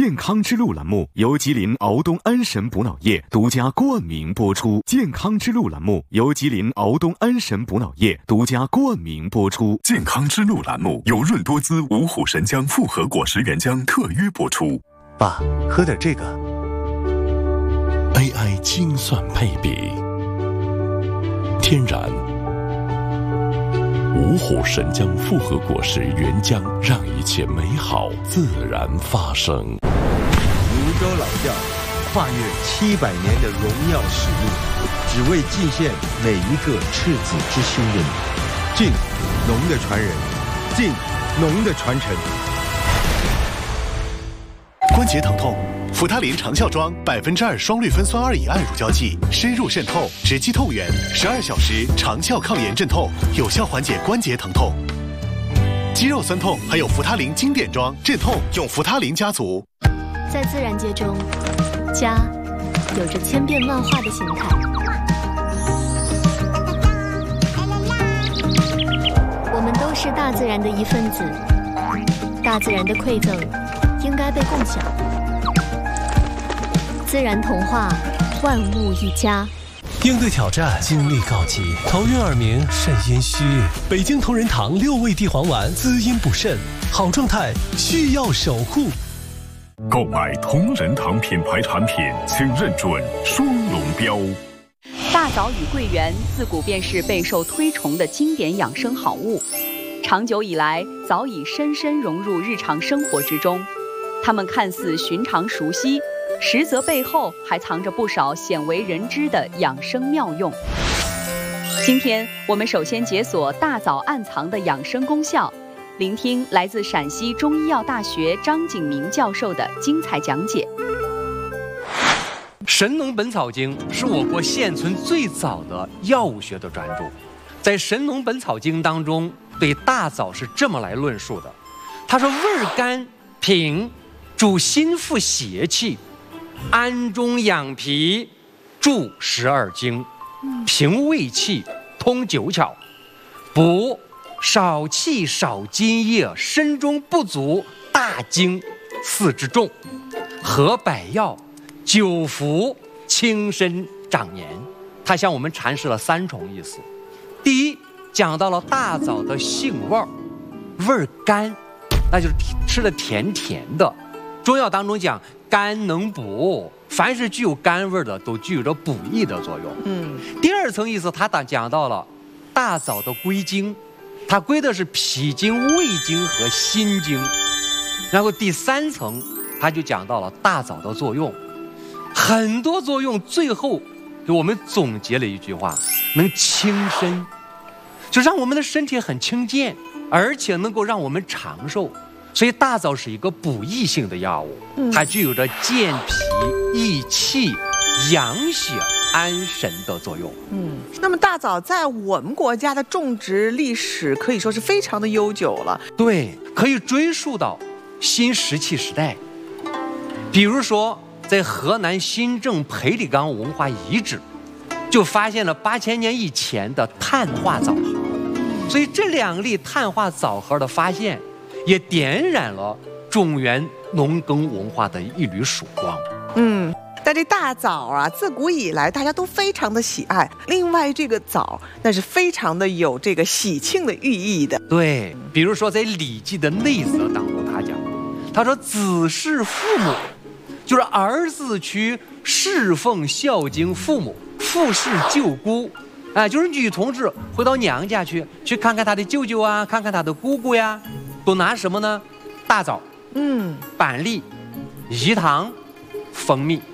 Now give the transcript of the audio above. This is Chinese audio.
健康之路栏目由吉林敖东安神补脑液独家冠名播出。健康之路栏目由吉林敖东安神补脑液独家冠名播出。 健康之路栏目由润多滋五虎神姜复合果实原浆特约播出。 爸，喝点这个。 AI 精算配比，天然。五虎神姜复合果实原浆，让一切美好自然发生。 泸州老窖跨越700年的荣耀使命，只为尽献每一个赤子之心人。晋农的传人，晋农的传承。 关节疼痛，扶他林长效庄2%双氯芬酸2乙胺乳胶剂，深入渗透，直击痛源，12小时长效抗炎镇痛，有效缓解关节疼痛。肌肉酸痛还有扶他林经典装镇痛，用扶他林家族。 在自然界中，家有着千变万化的形态。我们都是大自然的一份子，大自然的馈赠应该被共享。自然童话，万物一家。 应对挑战，精力告急，头晕耳鸣，肾阴虚。北京同仁堂6味地黄丸，滋阴补肾，好状态需要守护。 购买同仁堂品牌产品，请认准双龙标。 大枣与桂圆自古便是备受推崇的经典养生好物，长久以来早已深深融入日常生活之中。它们看似寻常熟悉，实则背后还藏着不少鲜为人知的养生妙用。今天我们首先解锁大枣暗藏的养生功效，聆听来自陕西中医药大学张景明教授的精彩讲解。 《神农本草经》是我国现存最早的药物学的专著，在《神农本草经》当中，对大枣是这么来论述的：他说，味儿甘平，主心腹邪气，安中养脾，助12经，平胃气，通9窍，补少气少津液，身中不足大经4之重，合百药，9服轻身长年。它向我们阐释了3重意思。第一，讲到了大枣的性味儿，味儿甘，那就是吃的甜甜的。中药当中讲甘能补，凡是具有甘味的都具有着补益的作用。第二层意思，它讲到了大枣的归经，它归的是脾经、胃经和心经。然后第3层，它就讲到了大枣的作用，很多作用，最后就我们总结了一句话：能轻身，就让我们的身体很轻健，而且能够让我们长寿。所以大枣是一个补益性的药物，它具有着健脾益气、养血安神的作用。 那么大枣在我们国家的种植历史可以说是非常的悠久了。 对，可以追溯到新石器时代。比如说，在河南新郑裴李岗文化遗址，就发现了8000年以前的碳化枣核。所以这2粒碳化枣核的发现，也点燃了中原农耕文化的一缕曙光。 但这大枣啊，自古以来大家都非常的喜爱。另外，这个枣那是非常的有这个喜庆的寓意的。 对，比如说在《礼记》的内则当中，他说子侍父母，就是儿子去侍奉孝敬父母，父侍舅姑。就是女同志回到娘家去看看她的舅舅啊，看看她的姑姑呀，都拿什么呢？大枣、板栗、饴糖、蜂蜜。